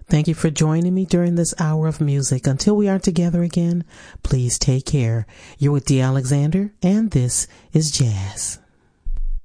Thank you for joining me during this hour of music. Until we are together again, please take care. You're with Dee Alexander, and this is Jazz.